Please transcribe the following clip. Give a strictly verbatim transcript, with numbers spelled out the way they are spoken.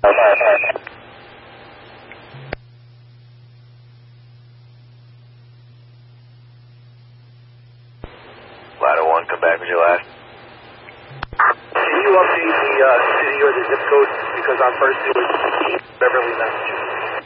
Ladder one, come back with your last. Can you update the uh, city or the zip code? Because on first it was Beverly, Massachusetts.